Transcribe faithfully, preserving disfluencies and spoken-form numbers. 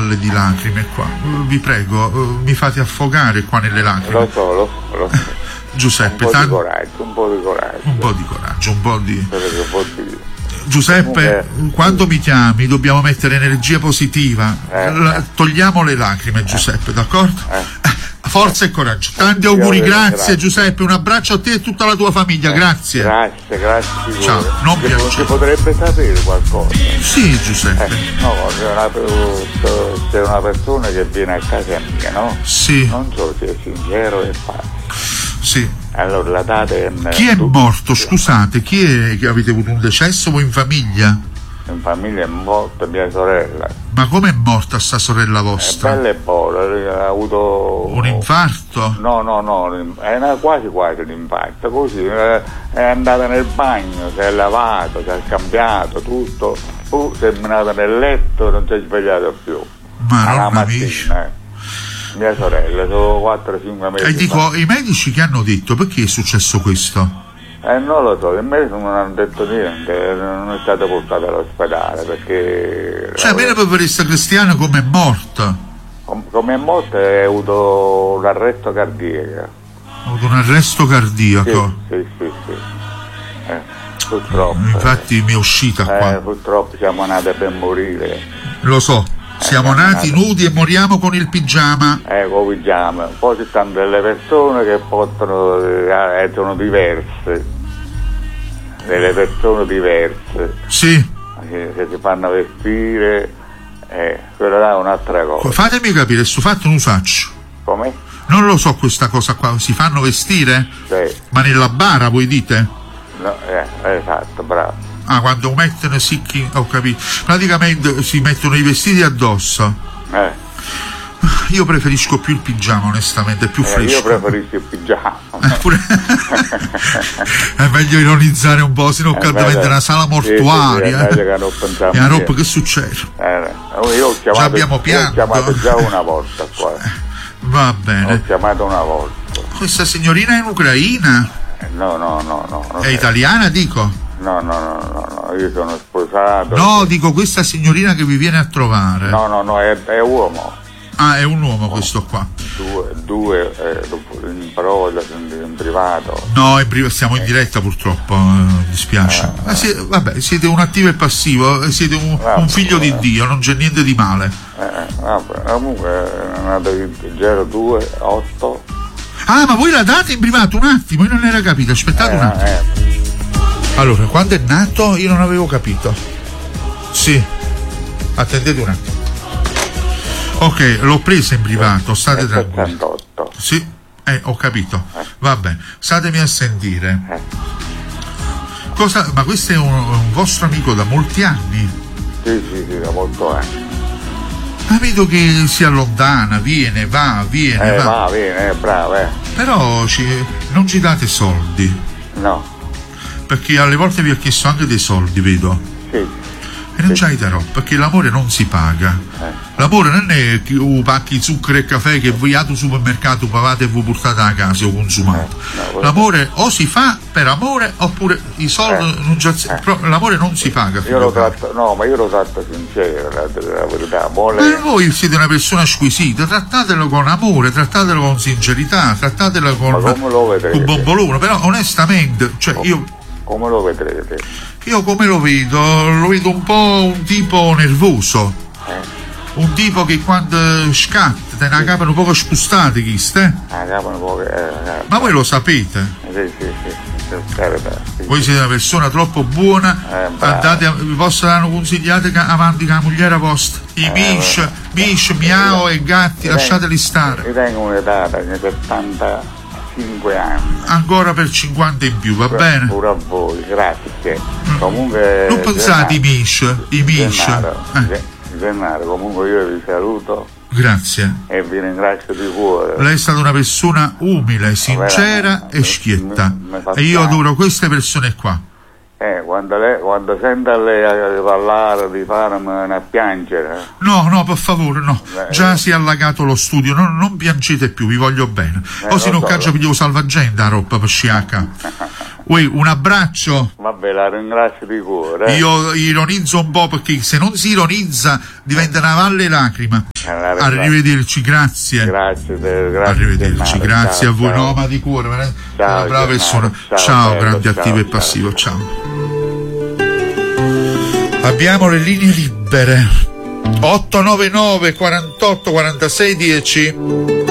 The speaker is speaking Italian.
valle di lacrime qua. Vi prego, mi fate affogare qua nelle lacrime. Lo so, lo so, lo so. Giuseppe, un po' tan- di coraggio, un po' di coraggio. Un po' di coraggio, un po' di... Un po' di... Giuseppe, Comunque... quando mi chiami dobbiamo mettere energia positiva. Eh, La, eh. Togliamo le lacrime, Giuseppe, eh. d'accordo? Eh. Forza e coraggio. Tanti auguri, grazie, grazie Giuseppe, un abbraccio a te e a tutta la tua famiglia, eh. grazie. Grazie, grazie. Ciao, non si, piacere. si potrebbe sapere qualcosa? Sì, Giuseppe. Eh, no, c'è una, c'è una persona che viene a casa mia, no? Sì. Non so se è sincero e pazzo. Sì. Allora la data è... Chi è morto? Scusate, chi è che avete avuto un decesso voi in famiglia? In famiglia è morta mia sorella. Ma come è morta sta sorella vostra? È bella e buona, ha avuto... Un infarto? No, no, no, è una, quasi quasi un infarto, così è andata nel bagno, si è lavato, si è cambiato tutto, uh, si è menata nel letto e non si è svegliato più. Ma alla non mattina, eh. Mia sorella, sono quattro cinque mesi. E dico, fa. I medici che hanno detto, perché è successo questo? Eh, non lo so, i medici non hanno detto niente, non è stata portata all'ospedale perché... Cioè, bene per questa cristiana come è morta? Com- come è morta ha avuto un arresto cardiaco. Ha avuto un arresto cardiaco? Sì, sì, sì, sì. Eh, purtroppo. Infatti mi è uscita qua. Eh, purtroppo siamo nati per morire. Lo so. Siamo nati nudi e moriamo con il pigiama. Eh, con il pigiama. Poi ci stanno delle persone che portano, eh, sono diverse. Delle persone diverse. Sì. Che, che si fanno vestire, eh, quella là è un'altra cosa. Fatemi capire, sto fatto non faccio. Come? Non lo so questa cosa qua, si fanno vestire? Sì. Ma nella bara voi dite? No, eh, esatto, bravo. Ah, quando mettono sicchi, ho capito. Praticamente si mettono i vestiti addosso. Eh. Io preferisco più il pigiama, onestamente, è più eh, fresco. Io preferisco il pigiama. Eh, pure... è meglio ironizzare un po', se no qua diventa una sala mortuaria. Sì, sì, sì, è una roba che succede. Eh, io ho chiamato, già abbiamo pianto. Ho chiamato già una volta qua. Va bene. Ho chiamato una volta. Questa signorina è in Ucraina? No, no, no, no. È italiana, dico? No, no, no, no, no, io sono sposato. No, dico questa signorina che vi viene a trovare. No, no, no, è, è uomo. Ah, è un uomo questo qua. Due, due eh, in parola, in privato. No, in privato, siamo in diretta purtroppo, eh, dispiace. Eh, Ma siete, vabbè, siete un attivo e passivo, siete un, vabbè, un figlio vabbè. di Dio, non c'è niente di male. Eh, vabbè, comunque è nato zero due otto. Ah, ma voi la date in privato un attimo, io non era capito, aspettate eh, un attimo. Eh. Allora, quando è nato io non avevo capito. Sì, attendete un attimo. Ok, l'ho presa in privato, state tranquilli. settantotto. Sì, eh, ho capito. Va bene, statemi a sentire. Eh. Cosa, ma questo è un, un vostro amico da molti anni? Sì, sì, sì, da molto anni. Ma vedo che si allontana, viene, va, viene, Eh, va. va, viene, eh, bravo, eh. Però ci, non ci date soldi. No. Perché alle volte vi ho chiesto anche dei soldi, vedo. Sì. E non c'hai darò, perché l'amore non si paga. Eh. L'amore non è che uh, pacchi zucchero e caffè che voi al supermercato pagate e voi portate a casa o consumate. Eh, no, l'amore o si fa per amore oppure i soldi eh. non già, eh. però l'amore non si paga. Io lo tratto, no, ma io lo tratto sincero, la, la verità. Vuole... Ma voi siete una persona squisita, trattatelo con amore, trattatelo con sincerità, trattatelo con, con bombolone, però onestamente, cioè come, io. Come lo vedrete? Io come lo vedo? Lo vedo un po' un tipo nervoso. Eh? Un tipo che quando scatta te ne capano poco spostati, chi ste? Ah, capano poco, eh, eh, Ma voi lo sapete? sì, sì, sì, sì, carità, sì. Voi siete una persona troppo buona, eh, andate, vi posso dare consigliate avanti con la mogliera vostra. I eh, mish, mish, miao e gatti, io lasciateli tengo, stare. Io tengo un'età di settantacinque anni. Ancora per cinquanta in più, va pure, bene? Pure a voi, grazie. Mm. Comunque. Non pensate i mish, i mish. Gennaro, Eh. Gennaro, comunque io vi saluto. Grazie. E vi ringrazio di cuore. Lei è stata una persona umile, sincera e schietta. Mi, mi e io adoro queste persone qua. Eh, quando, lei, quando sento lei parlare di farmi a piangere. No, no, per favore, no. Beh, già si è allagato lo studio, non, non piangete più, vi voglio bene. Eh, o se non so, caccia piglio salvagenda, roba per sciacca. Uè, un abbraccio. Vabbè, la ringrazio di cuore. Eh. Io ironizzo un po' perché se non si ironizza diventa una valle lacrima. Arrivederci, grazie. Grazie, grazie. Arrivederci, Gennaro, grazie ciao, a voi. ciao. No, ma di cuore, ma è Ciao, una brava persona. Ciao, Ciao, bello, grande ciao, attivo e ciao, passivo, ciao. ciao. Abbiamo le linee libere. otto nove nove quarantotto quarantasei dieci.